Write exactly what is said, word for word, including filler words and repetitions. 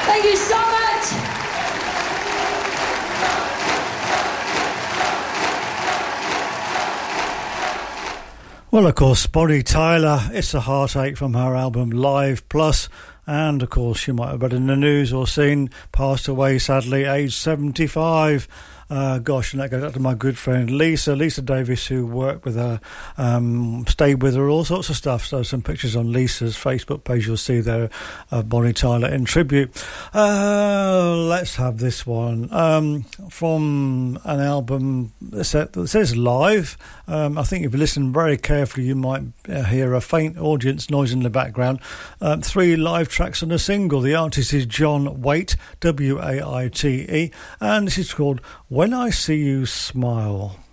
Thank you so much. Well, of course, Bonnie Tyler, It's a Heartache from her album Live Plus. And, of course, you might have read in the news or seen, passed away, sadly, aged seventy-five. Uh, gosh, and that goes out to my good friend Lisa, Lisa Davis, who worked with her, um, stayed with her, all sorts of stuff. So some pictures on Lisa's Facebook page you'll see there of Bonnie Tyler in tribute. Uh, let's have this one um, from an album that says Live. Um, I think if you listen very carefully, you might uh, hear a faint audience noise in the background. Um, three live tracks on a single. The artist is John Waite, W A I T E, and this is called When I See You Smile.